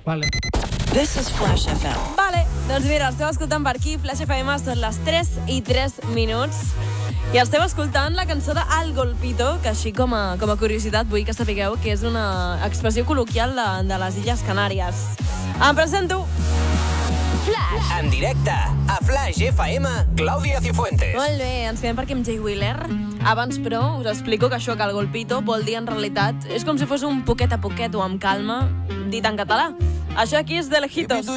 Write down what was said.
Vale. This is Flash FM. Vale, doncs mira, esteu escoltant per aquí, Flash FM, són les 3:03. I esteu escoltant la cançó de Al Golpito, que així com a curiositat vull que sapigueu que és una expressió col·loquial de les Illes Canàries. Em presento. Flash. En directe, a Flash FM, Clàudia Cifuentes. Molt bé, ens quedem per aquí amb Jay Wheeler. Abans, però, us explico que això que Al Golpito vol dir en realitat és com si fos un poquet a poquet o amb calma, dit en català. Això aquí és de lejitos.